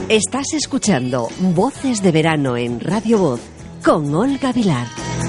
Estás escuchando Voces de Verano en Radio Voz con Olga Vilar.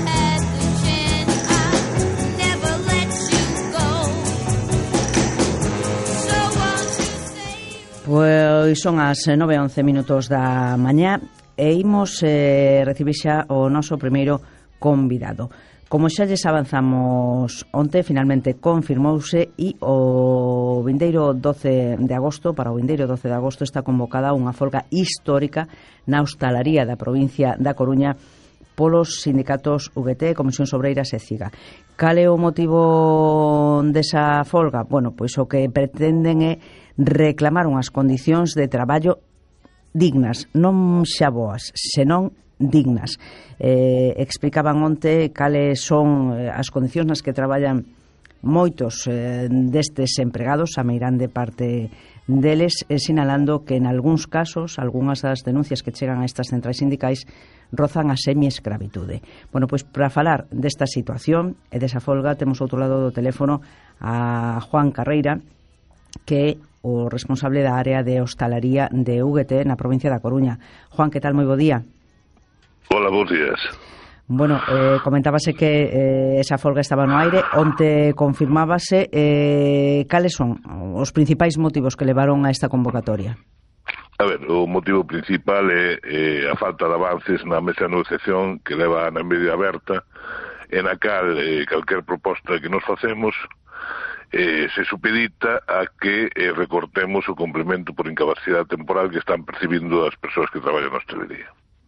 Pois son as 9:11 da mañá e imos recibir xa o noso primeiro convidado. Como xa lles avanzamos onte, finalmente confirmouse e o vindeiro 12 de agosto, para o vindeiro 12 de agosto, está convocada unha folga histórica na hostalaría da provincia da Coruña polos sindicatos UGT, Comisións Obreiras e CIGA. Cal é o motivo desa folga? Bueno, pois o que pretenden é reclamar unhas condicións de traballo dignas, non xa boas, senón dignas. Explicaban onte cales son as condicións nas que traballan moitos destes empregados, a meirande parte deles, sinalando que en algúns casos, algunhas das denuncias que chegan a estas centrais sindicais rozan a semi-escravitude. Bueno, pois para falar desta situación e desa folga temos outro lado do teléfono a Juan Carreira, que é o responsable da área de hostalaría de UGT na provincia da Coruña. Juan, que tal? Moi bo día. Hola, bons días. Bueno, comentábase que esa folga estaba no aire, onte confirmábase. Cales son os principais motivos que levaron a esta convocatoria? A ver, o motivo principal é a falta de avances na mesa de negociación que leva na media aberta, en a cal calquer proposta que nos facemos se supedita a que recortemos o complemento por incapacidade temporal que están percibindo as persoas que traballan na hostelería.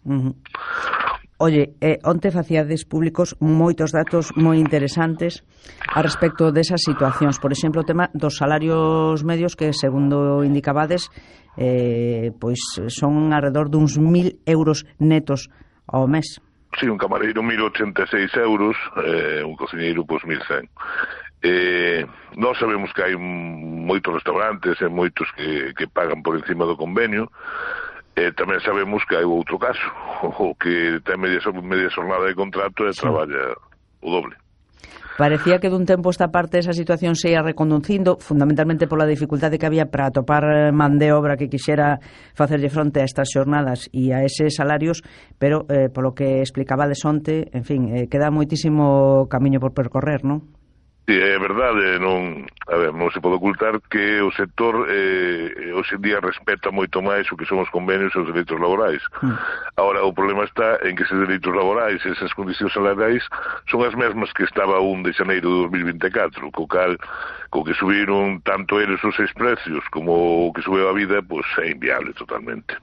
Oye, onte facíades públicos moitos datos moi interesantes a respecto desas situacións. Por exemplo, o tema dos salarios medios que, segundo indicabades, pois son alrededor duns 1.000 euros netos ao mes. Sí, un camareiro 1.086 euros, un cociñeiro pois 1.100. Nós sabemos que hai moitos restaurantes e moitos que pagan por encima do convenio. Tamén sabemos que hai outro caso, o que ten media xornada de contrato e traballa o doble. Parecía que dun tempo esta parte esa situación se ia reconducindo, fundamentalmente pola dificultade que había para atopar man de obra que quixera facerlle fronte a estas xornadas e a eses salarios, pero polo que explicabades onte, en fin, queda moitísimo camiño por percorrer, non? Sí, é verdade, non se pode ocultar que o sector hoxe en día respeta moito máis o que son os convenios e os dereitos laborais. Ahora, o problema está en que eses dereitos laborais e esas condicións salariais son as mesmas que estaba 1 de xaneiro de 2024, co que subiron tanto eles os seus precios como o que subeu a vida, pois é inviable totalmente.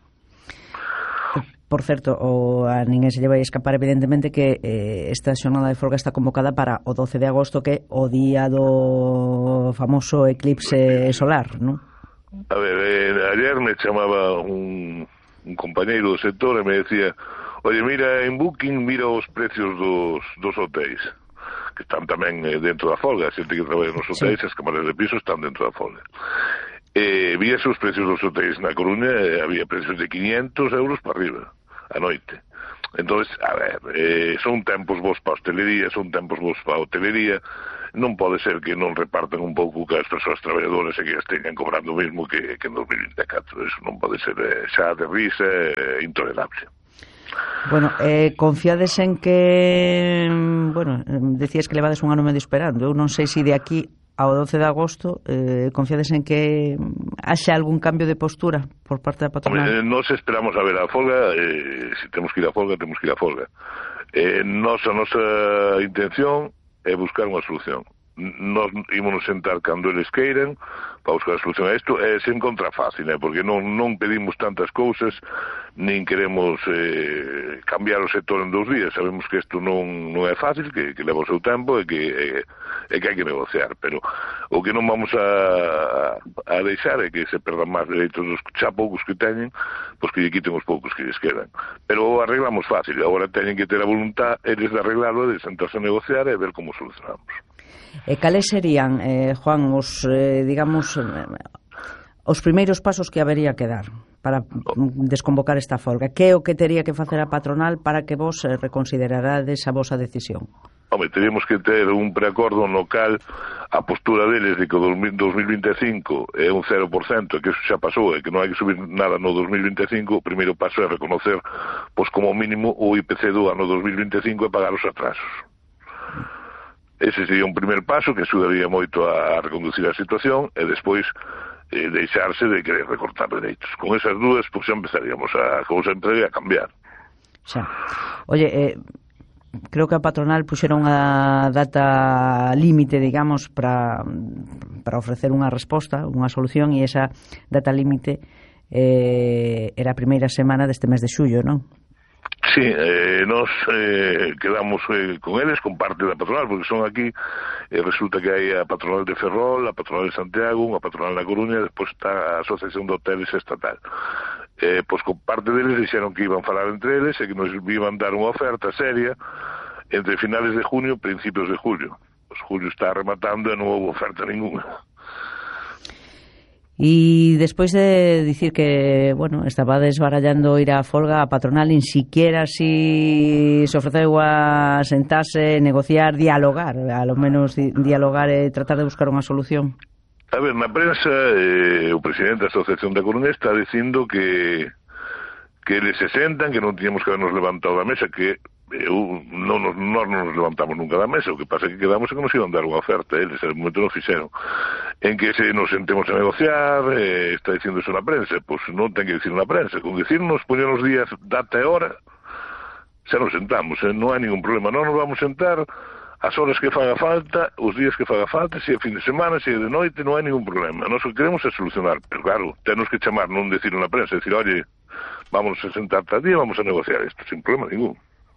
Por certo, a ninguén se lle vai escapar evidentemente que esta xornada de folga está convocada para o 12 de agosto, que é o día do famoso eclipse solar, non? A ver, ayer me chamaba un compañeiro do sector e me decía: oye, mira en Booking, mira os precios dos hotéis, que están tamén dentro da folga. A xente que traballa nos hotéis, as camareras de piso están dentro da folga. Víase os precios dos hotéis na Coruña, había precios de 500 euros para arriba a noite. Entonces, a ver, son tempos vos para a hostelería, son tempos vos para a hotelería. Non pode ser que non repartan un pouco que as persoas traballadoras e que as teñan cobrando o mesmo que en 2024. Eso non pode ser xa de risa, intolerable. Bueno, confiades en que, bueno, decías que levades un ano medio esperando. Eu non sei se de aquí ao 12 de agosto confiades en que haxa algún cambio de postura por parte da patronal? Nos esperamos a ver a folga, se temos que ir a folga, temos que ir a folga. A nosa intención é buscar unha solución. Nos ímonos sentar cando eles queiran para buscar a solución a isto. Se encontra fácil, porque non pedimos tantas cousas, nin queremos cambiar o sector en 2 días. Sabemos que isto non é fácil, que leva o seu tempo e que hai que negociar, pero o que non vamos a deixar é que se perdan máis dereitos dos xa poucos que teñen, pois que lle quiten os poucos que lles quedan. Pero arreglamos fácil, agora teñen que ter a voluntad eles de arreglarlo, de sentarse a negociar e ver como solucionamos. E cales serían, Juan, os, digamos, os primeiros pasos que habería que dar para desconvocar esta folga? Que é o que tería que facer a patronal para que vos reconsiderarades a vosa decisión? Home, teríamos que ter un preacordo no cal a postura deles de que o 2025 é un 0%, que eso xa pasou, e que non hai que subir nada no 2025, o primeiro paso é reconocer, pois como mínimo, o IPC do ano 2025 e pagar os atrasos. Ese sería un primer paso que axudaría moito a reconducir a situación e despois deixarse de querer recortar dereitos. Con esas dúas, pois xa empezaríamos a cousa entre a cambiar. Xa. Oye, creo que a patronal puxera unha data límite, digamos, para ofrecer unha resposta, unha solución, e esa data límite era a primeira semana deste mes de xullo, non? Sí, nos quedamos con eles, con parte da patronal, porque son aquí, resulta que hai a patronal de Ferrol, a patronal de Santiago, unha patronal na Coruña, e despois está a Asociación de Hoteles Estatal. Pois con parte deles dixeron que iban falar entre eles e que nos iban dar unha oferta seria entre finales de junio e principios de julio. Pois julio está rematando e non houve oferta ninguna. E despois de dicir que, bueno, estaba desbarallando ir á folga, a patronal nin siquiera se ofreceu a sentarse, negociar, dialogar, a lo menos dialogar e tratar de buscar unha solución. A ver, na prensa, o presidente da Asociación da Coruña está dicindo que eles se sentan, que non tiñamos que habernos levantado da mesa, que non nos levantamos nunca da mesa, o que pasa é que quedamos e que nos iban dar unha oferta, eles en momento non fixeron, en que se nos sentemos a negociar, está dicindo eso na prensa, pois non ten que dicir na prensa, con dicirnos, poñer os días, data e hora, xa nos sentamos, non hai ningún problema, non nos vamos sentar as horas que faga falta, os días que faga falta, se é fin de semana, se é de noite, non hai ningún problema, nós o que queremos é solucionar, pero claro, tenos que chamar, non decir na prensa, decir, oye, vamos a sentar tal día, vamos a negociar isto, sin problema ningún.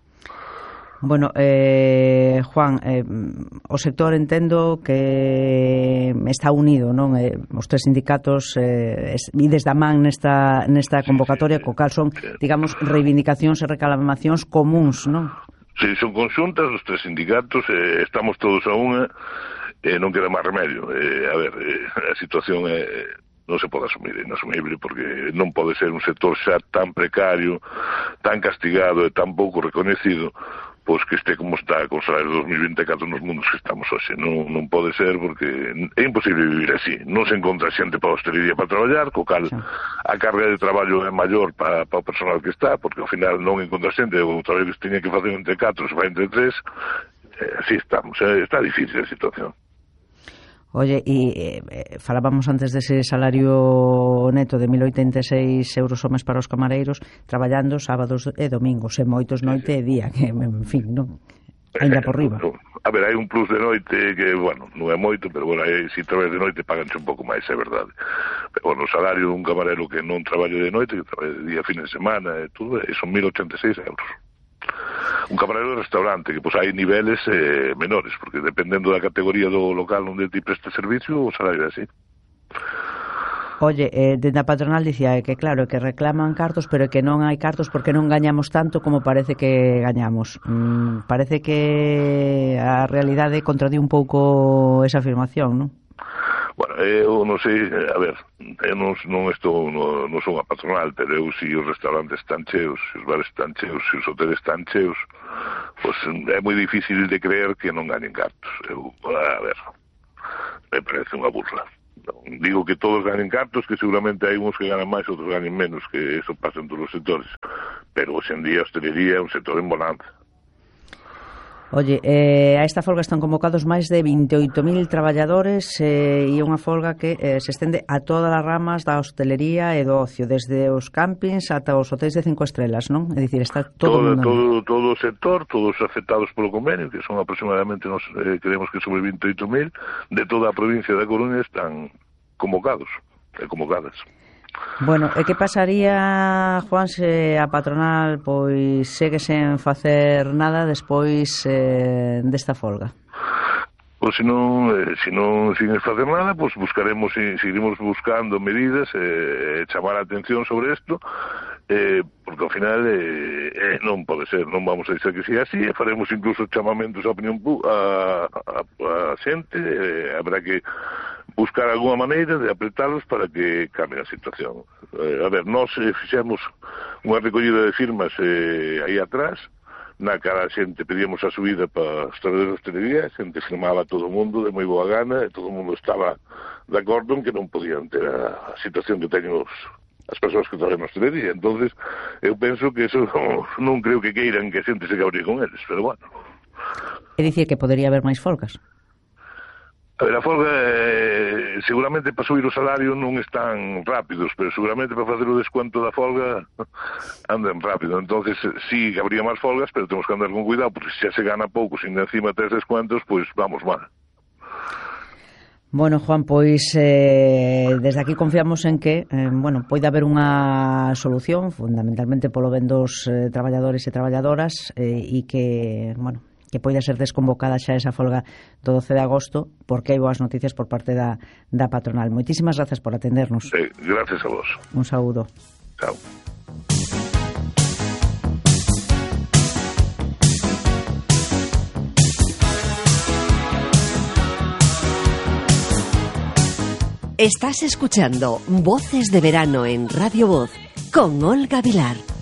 Bueno, Juan, o sector entendo que está unido, non? Os tres sindicatos e desde a man nesta convocatoria, co cal son, digamos, reivindicacións e reclamacións comuns, non? Sí, son conxuntas os tres sindicatos, estamos todos a unha, non queda máis remedio. A ver, a situación non se pode asumir, é inasumible, porque non pode ser un sector xa tan precario, tan castigado e tan pouco recoñecido, pois que este como está con salarios 2024 nos mundos que estamos hoxe. Non pode ser, porque é imposible vivir así. Non se encontra xente para a hostelería para traballar, co cal a carga de traballo é maior para o personal que está, porque ao final non encontra xente, o traballo que se tiña que facer entre 4 se vai entre 3, así estamos, está difícil a situación. Oye, e falábamos antes dese salario neto de 1.086 euros ao mes para os camareiros, traballando sábados e domingos, e moitos noite e día, que, en fin, non? Ainda por riba. A ver, hai un plus de noite que, bueno, non é moito, pero, bueno, se traballas de noite paganse un pouco máis, é verdade. Pero, bueno, o salario dun camarero que non traballe de noite, que traballe de día, fin de semana, e tudo, son 1.086 euros. Un camarero de restaurante, que pois hai niveles menores, porque dependendo da categoría do local onde ti presta servicio, o salario é así. Oye, dende a patronal dicía que claro, que reclaman cartos, pero que non hai cartos porque non gañamos tanto como parece que gañamos. Parece que a realidade contradí un pouco esa afirmación, non? Bueno, eu non sei, a ver, eu non son a patronal, pero eu si os restaurantes están cheos, se os bares están cheos, se os hoteles están cheos, pois é moi difícil de creer que non ganen cartos. A ver, me parece unha burla. Non digo que todos ganen cartos, que seguramente hai uns que ganan máis, outros ganen menos, que eso pasa en todos os sectores, pero hoxe en día a hostelería é un sector en bonanza. Oye, a esta folga están convocados máis de 28.000 traballadores e unha folga que se estende a todas as ramas da hostelería e do ocio, desde os campings ata os hotéis de 5 estrelas, non? É dicir, está todo o mundo. Todo o sector, todos afectados polo convenio, que son aproximadamente, creemos que sobre 28.000, de toda a provincia da Coruña están convocados e convocadas. Bueno, e que pasaría, Juan, se a patronal pois segue sen facer nada despois desta folga? Pois se non siguen facer nada, pois seguiremos buscando medidas e chamar a atención sobre isto, porque ao final non pode ser, non vamos a dizer que sea así, e faremos incluso chamamentos á opinión a xente, habrá que buscar alguna maneira de apretalos para que cambie a situación. A ver, nós fixemos unha recollida de firmas aí atrás, na cara a xente pedíamos a subida para os traballadores de hostelería, a xente firmaba todo o mundo de moi boa gana, e todo o mundo estaba de acordo en que non podían ter a situación que teñen as persoas que traballan na hostelería. Entonces, eu penso que eso non creo que queiran que a xente se cabríe con eles, pero bueno. É dicir que podería haber máis folgas? A ver, a folga, seguramente para subir o salario non están rápidos, pero seguramente para facer o descuento da folga andan rápido. Entonces, sí, habría máis folgas, pero temos que andar con cuidado, porque se xa se gana pouco, sin encima tes descuentos, pois vamos mal. Bueno, Juan, pois desde aquí confiamos en que poida haber unha solución, fundamentalmente polo ben dos traballadores e traballadoras, e que, que poida ser desconvocada xa esa folga do 12 de agosto, porque hai boas noticias por parte da patronal. Moitísimas gracias por atendernos. Gracias a vos. Un saúdo. Chao. Estás escuchando Voces de Verano en Radio Voz con Olga Vilar.